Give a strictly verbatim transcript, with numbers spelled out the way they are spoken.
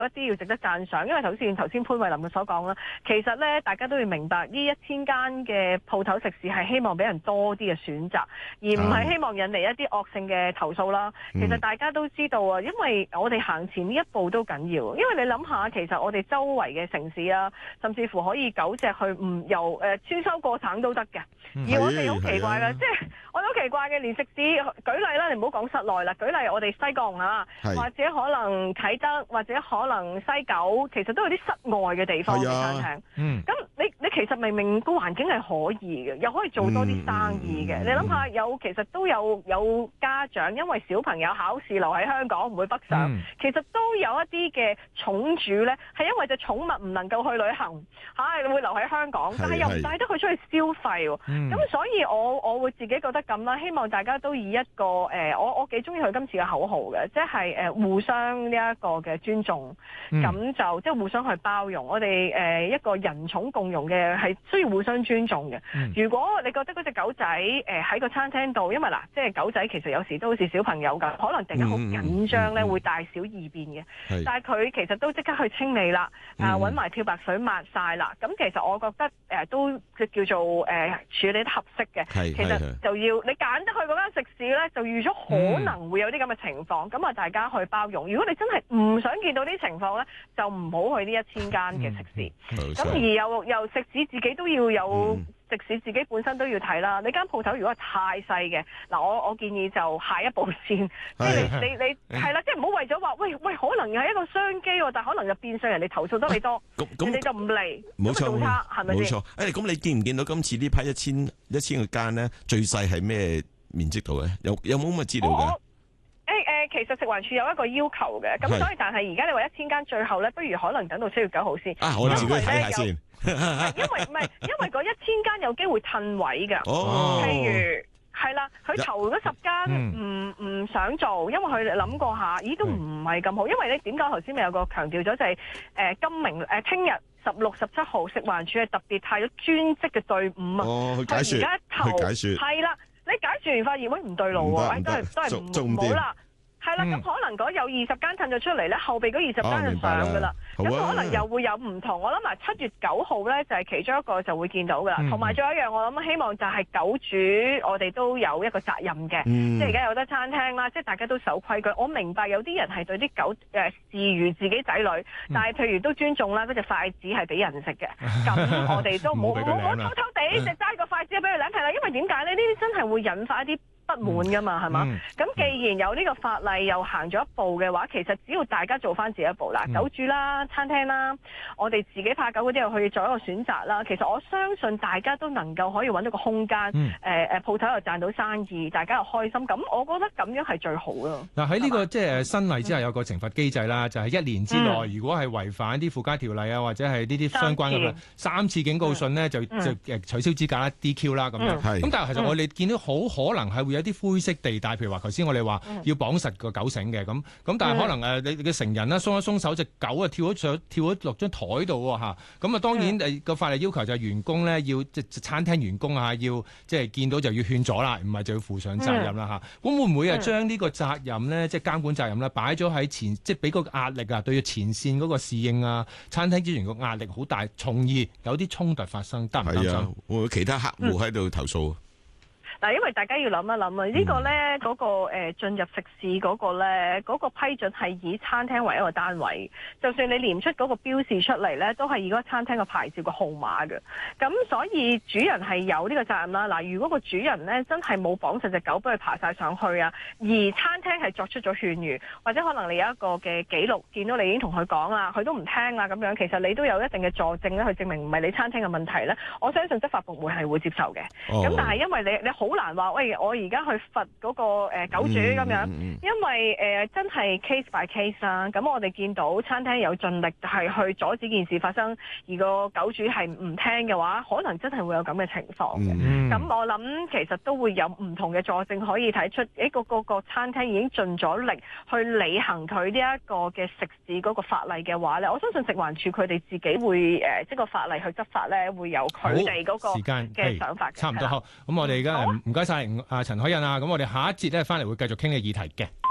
一啲要值得讚賞，因為頭先頭先潘慧琳嘅所講啦，其實咧大家都要明白呢一千間嘅鋪頭食肆係希望俾人多啲嘅選擇，而唔係希望引嚟一啲惡性嘅投訴啦。嗯、其實大家都知道啊，因為我哋行前呢一步都緊要，因為你諗下，其實我哋周圍嘅城市啊，甚至乎可以狗隻去唔由誒穿州過省都得嘅。而我哋好奇怪嘅，即係我哋好奇怪嘅，連食肆舉例啦，你唔好講室內啦，舉例我哋西貢啊，或者可能啟德，或者可能西九，其實都有啲室外嘅地方嘅餐廳。咁、嗯、你你其實明明個環境係可以嘅，又可以做多啲生意嘅。嗯、你諗下，有其實都有有家長因為小朋友考試留喺香港唔會北上，嗯、其實都有一啲嘅寵主咧，係因為隻寵物唔能夠去旅行，嚇、啊、會留喺香港，但係又唔帶得佢出去消費喎。咁、嗯、所以我我會自己覺得咁啦，希望大家都以一個誒、呃，我我幾中意佢今次嘅口號嘅，即係誒、呃、互相呢一個嘅尊重，咁、嗯、就即係互相去包容。我哋誒、呃、一個人寵共融嘅係需要互相尊重嘅。嗯、如果你覺得嗰隻狗仔誒喺、呃、個餐廳度，因為嗱，即係狗仔其實有時都好似小朋友咁，可能突然間好緊張咧，嗯嗯嗯、會大小異變嘅。是但係佢其實都即刻去清理啦，啊揾埋漂白水抹晒啦。咁其實我覺得誒、呃、都叫做誒、呃、處理得合適嘅。是其實就要你揀得去嗰間食肆咧，就預咗可能會有啲咁嘅情況，咁啊、嗯、大家去包容。如果你真係唔想見到啲情況咧，就唔好去呢一千間嘅食肆。咁、嗯、而又又食肆自己都要有、嗯、食肆自己本身都要睇啦。你間鋪頭如果係太細嘅，嗱我我建議就下一步先，即係你你你係啦，即係唔好為咗話喂喂，可能係一個商機喎，但可能就變相人哋投訴得你多，咁你就唔嚟，冇錯，係咪先？冇錯。誒，咁你見唔見到今次呢批一千一千個間咧，最細係咩面積度咧？有有冇咁嘅資料㗎？誒誒、欸，其實食環署有一個要求嘅，咁是所以但係而家你話一千間最後咧，不如可能等到七月九號先。啊，我自己睇下先。因為唔係，因為嗰一千間有機會褪位㗎。哦，譬如係啦，佢頭嗰十間唔唔想做，因為佢哋諗過下，咦都唔係咁好。因為咧點解頭先咪有個強調咗就係、是、誒、呃、今明誒聽日十六十七號食環署係特別派咗專職嘅隊伍啊。哦，去解説，而家頭係啦。你解説完發現喂唔對路喎，都係都係唔好啦。係啦，咁、嗯、可能嗰有二十間褪咗出嚟咧，後備嗰二十間就上噶啦。咁、啊、可能又會有唔同。我諗埋七月九號咧就係、是、其中一個就會見到噶啦。同埋仲有一樣，我諗希望就係狗主，我哋都有一個責任嘅。嗯、即係而家有得餐廳啦，即係大家都守規矩。我明白有啲人係對啲狗誒、呃、視如自己仔女，嗯、但係譬如都尊重啦。嗰隻筷子係俾人食嘅，咁我哋都冇冇冇偷偷地就揸個筷子俾佢舐係啦。因為點解咧？呢啲真係會引發一啲不滿噶嘛，係嘛？咁既然有呢個法例又行咗一步嘅話，其實只要大家做翻自己一步啦，狗主啦、餐廳啦，我哋自己怕狗嗰啲又去做一個選擇啦。其實我相信大家都能夠可以揾到個空間，誒誒鋪頭又賺到生意，大家又開心。咁我覺得咁樣係最好咯。 嗱喺呢個即係新例之下有個懲罰機制啦，就係一年之內如果係違反啲附加條例啊，或者係呢啲相關嘅三次警告信呢，就就誒取消資格啦、D Q 啦咁樣。咁但係其實我哋見到好可能係會有啲灰色地帶，譬如話頭先我哋話要綁實個狗繩嘅咁，咁但係可能誒你嘅成人啦鬆一鬆手，隻狗啊跳咗上跳咗落張台度喎嚇，咁啊當然誒個法例要求就係員工咧要即係餐廳員工啊要即係見到就要勸阻啦，唔係就要負上責任啦嚇。咁會唔會啊將呢個責任咧即係監管責任咧擺咗喺前，即係俾個壓力啊對前線嗰個侍應啊餐廳職員個壓力好大，從而有啲衝突發生，擔唔擔心？係啊，會唔會其他客戶喺度投訴？ 嗱，因為大家要諗一諗啊，呢個咧嗰個誒進入食肆嗰個咧嗰個批准係以餐廳為一個單位，就算你連出嗰個標示出嚟咧，都係以嗰個餐廳個牌照個號碼嘅。咁所以主人係有呢個責任啦。嗱，如果個主人咧真係冇綁實隻狗俾佢爬晒上去啊，而餐廳係作出咗勸喻，或者可能你有一個嘅記錄，見到你已經同佢講啦，佢都唔聽啦咁樣，其實你都有一定嘅佐證咧，去證明唔係你餐廳嘅問題咧。我相信執法部門係會接受嘅。咁、哦、但係因為你你好。好難話，喂！我而家去罰嗰個誒狗主咁樣，因為誒真係 case by case 啦。咁我哋見到餐廳有盡力係去阻止件事發生，而個狗主係唔聽嘅話，可能真係會有咁嘅情況嘅。咁我諗其實都會有唔同嘅佐證可以睇出，誒個個個餐廳已經盡咗力去履行佢呢一個嘅食肆嗰個法例嘅話咧，我相信食環署佢哋自己會誒即個法例去執法咧，會有佢哋嗰個嘅想法嘅。 差唔多，咁我哋而家唔該晒阿陳凱欣啊，咁我哋下一節咧翻嚟會繼續傾呢個議題嘅。